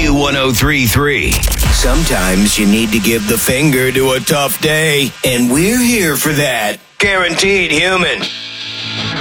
Q1033. Sometimes you need to give the finger to a tough day, and we're here for that. Guaranteed human.